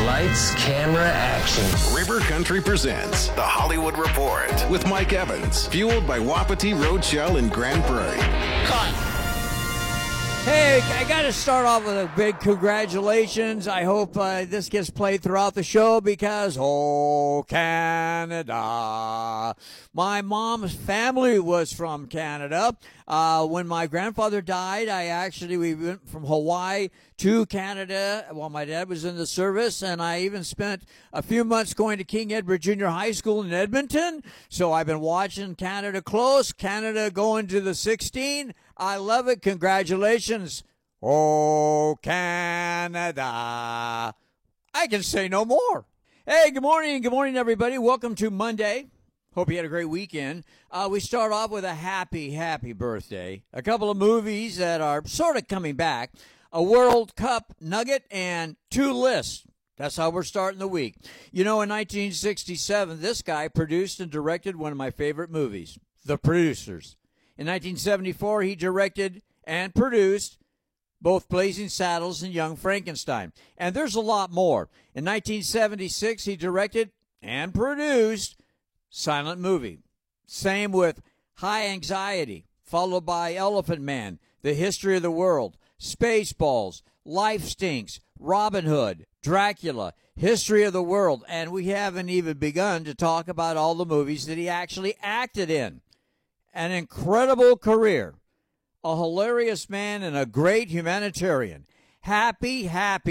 Lights, camera, action. River Country presents The Hollywood Report with Mike Evans, fueled by Wapiti Roadshell in Grand Prairie. Cut. Hey, I got to start off with a big congratulations. I hope this gets played throughout the show because, oh, Canada. My mom's family was from Canada. When my grandfather died, we went from Hawaii to Canada while my dad was in the service, and I even spent a few months going to King Edward Junior High School in Edmonton. So I've been watching Canada close. Canada going to the 16. I love it. Congratulations. Oh, Canada. I can say no more. Hey, good morning. Good morning, everybody. Welcome to Monday. Hope you had a great weekend. We start off with a happy, happy birthday. A couple of movies that are sort of coming back. A World Cup nugget and two lists. That's how we're starting the week. You know, in 1967, this guy produced and directed one of my favorite movies, The Producers. In 1974, he directed and produced both Blazing Saddles and Young Frankenstein. And there's a lot more. In 1976, he directed and produced Silent Movie. Same with High Anxiety, followed by Elephant Man, The History of the World, Spaceballs, Life Stinks, Robin Hood, Dracula, History of the World, and we haven't even begun to talk about all the movies that he actually acted in. An incredible career, a hilarious man, and a great humanitarian. Happy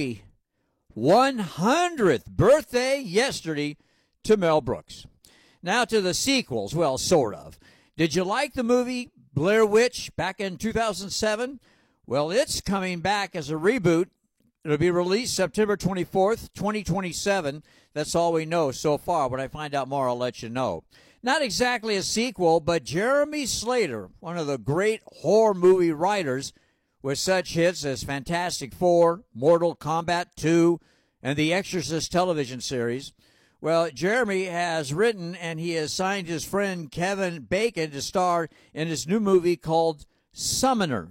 100th birthday yesterday to Mel Brooks. Now to the sequels, well, sort of. Did you like the movie Blair Witch back in 2007? Well, it's coming back as a reboot. It'll be released September 24th, 2027. That's all we know so far. When I find out more, I'll let you know. Not exactly a sequel, but Jeremy Slater, one of the great horror movie writers, with such hits as Fantastic Four, Mortal Kombat 2, and the Exorcist television series. Well, Jeremy has written and he has signed his friend Kevin Bacon to star in his new movie called Summoner.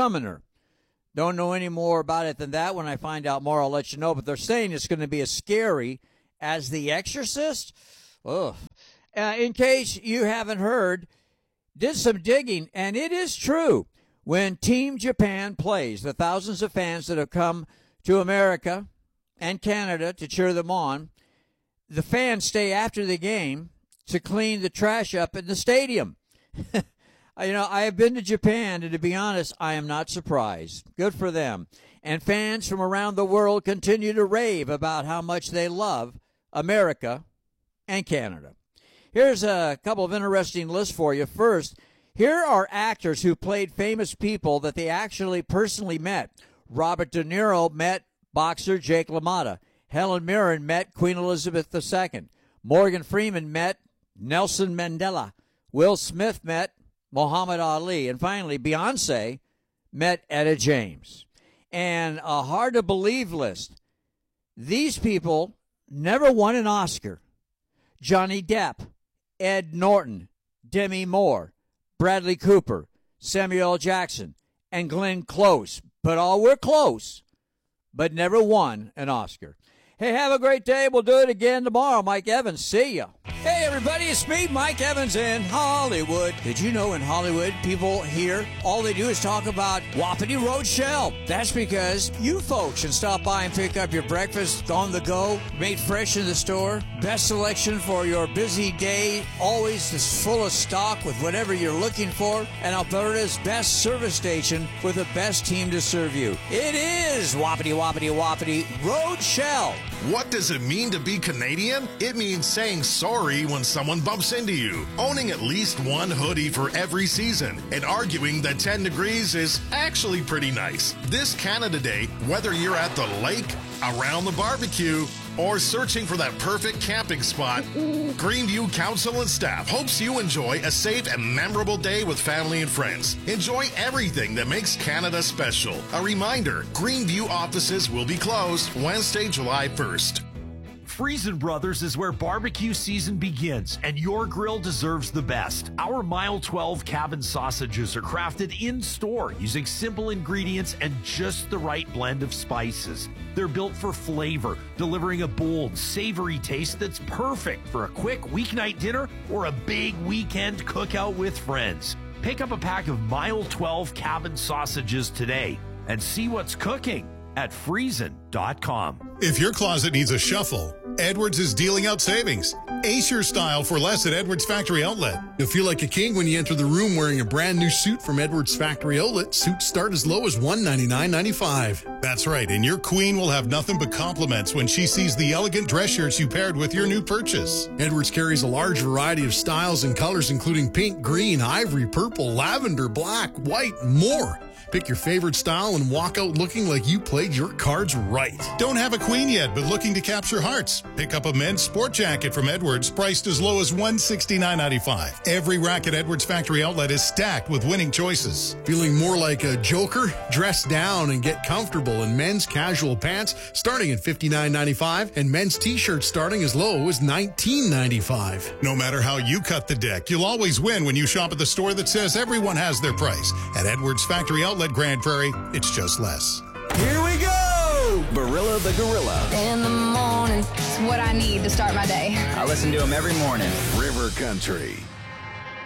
Don't know any more about it than that. When I find out more, I'll let you know. But they're saying it's going to be as scary as The Exorcist. Ugh. In case you haven't heard, did some digging, and it is true. When Team Japan plays, the thousands of fans that have come to America and Canada to cheer them on, the fans stay after the game to clean the trash up in the stadium. I have been to Japan, and to be honest, I am not surprised. Good for them. And fans from around the world continue to rave about how much they love America and Canada. Here's a couple of interesting lists for you. First, here are actors who played famous people that they actually personally met. Robert De Niro met boxer Jake LaMotta. Helen Mirren met Queen Elizabeth II. Morgan Freeman met Nelson Mandela. Will Smith met Muhammad Ali. And finally, Beyonce met Etta James. And a hard-to-believe list. These people never won an Oscar. Johnny Depp, Ed Norton, Demi Moore, Bradley Cooper, Samuel L. Jackson, and Glenn Close. But all were close, but never won an Oscar. Hey, have a great day. We'll do it again tomorrow. Mike Evans, see ya. Hey, everybody, it's me, Mike Evans in Hollywood. Did you know in Hollywood, people here, all they do is talk about Wapiti Roadshell? That's because you folks can stop by and pick up your breakfast on the go, made fresh in the store. Best selection for your busy day, always is full of stock with whatever you're looking for, and Alberta's best service station with the best team to serve you. It is Wapiti Roadshell. What does it mean to be Canadian? It means saying sorry when someone bumps into you, owning at least one hoodie for every season, and arguing that 10 degrees is actually pretty nice. This Canada Day, whether you're at the lake, around the barbecue, or searching for that perfect camping spot, Greenview Council and staff hopes you enjoy a safe and memorable day with family and friends. Enjoy everything that makes Canada special. A reminder, Greenview offices will be closed Wednesday, July 1st. Friesen Brothers is where barbecue season begins, and your grill deserves the best. Our Mile 12 cabin sausages are crafted in-store using simple ingredients and just the right blend of spices. They're built for flavor, delivering a bold, savory taste that's perfect for a quick weeknight dinner or a big weekend cookout with friends. Pick up a pack of Mile 12 cabin sausages today and see what's cooking at Friesen.com. If your closet needs a shuffle, Edwards is dealing out savings. Ace your style for less at Edwards Factory Outlet. You'll feel like a king when you enter the room wearing a brand new suit from Edwards Factory Outlet. Suits start as low as $199.95. That's right, and your queen will have nothing but compliments when she sees the elegant dress shirts you paired with your new purchase. Edwards carries a large variety of styles and colors, including pink, green, ivory, purple, lavender, black, white, and more. Pick your favorite style and walk out looking like you played your cards right. Don't have a queen yet, but looking to capture hearts? Pick up a men's sport jacket from Edwards, priced as low as $169.95. Every rack at Edwards Factory Outlet is stacked with winning choices. Feeling more like a joker? Dress down and get comfortable in men's casual pants starting at $59.95 and men's t-shirts starting as low as $19.95. No matter how you cut the deck, you'll always win when you shop at the store that says everyone has their price. At Edwards Factory Outlet, Grand Prairie, it's just less. Here we go! Barilla the Gorilla. In the morning, it's what I need to start my day. I listen to him every morning. River Country.